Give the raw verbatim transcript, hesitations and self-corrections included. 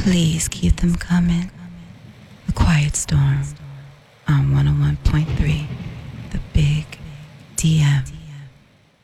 Please keep them coming. The Quiet Storm on one oh one point three